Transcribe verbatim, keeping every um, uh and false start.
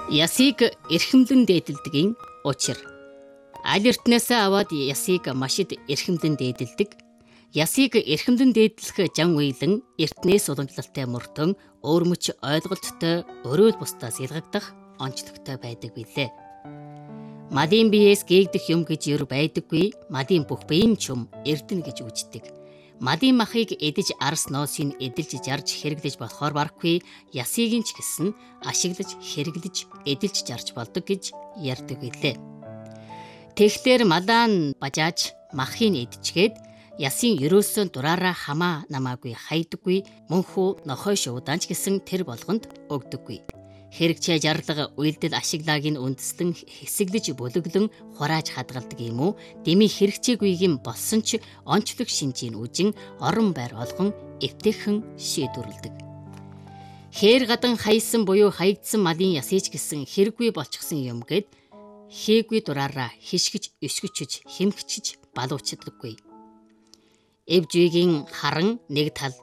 Ясыг эрхэмлэн дээдэлдгийн учир. Аль эртнээсээ аваад ясыг маш их эрхэмлэн дээдэлдэг. Ясыг эрхэмлэн дээдлэх жан уйлан эртнээс уламжлалтай мөртөн өөрмөч ойлголттой өрөөл бусдаас ялгагдах онцлогтой байдаг билээ. Мадийн биеэс гээгдэх юм гэж юу байдаггүй, мадийн бүх биеийн чум эрдэнэ гэж үздэг. Мадийн махыг эдэж арс ноосыг эдэлж жарж хэрэглэж болохоор барахгүй, ясыг нь ч гэсэн ашиглаж хэрэглэж эдэлж жарж болдог гэж ярьдаг билээ. Тэгэхээр малаа нь бажааж махыг эдчгээд ясын ерөөсөн дураараа хамаа намаагүй хайдаггүй, мөнхөө нохой шууданч гэсэн тэр болгонд өгдөггүй. Хэрэгчээ жарлага уйлдэл ашиглагийг үндэслэн хэсэглэж бүлэглэн хурааж хадгалдаг юм уу? Дэмий хэрэгцээгүйгийн болсон ч онцлог шинжийн үжин орон байр олгон эвтэйхэн шийдвэрлэдэг. Хээр гадан хайсан буюу хаягдсан малын ясыч гэсэн хэрэггүй болчихсон юм гэд хийгүй дураараа хишгэж, өсгөчж, хэмгчж балуучдаггүй. Эвжигийн харан нэг тал